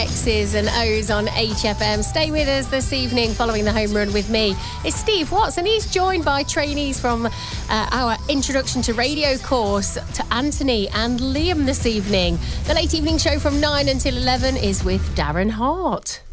X's and O's on HFM. Stay with us this evening following the home run with me. It's Steve Watts, and he's joined by trainees from our Introduction to Radio course to Anthony and Liam this evening. The late evening show from 9 until 11 is with Darren Hart.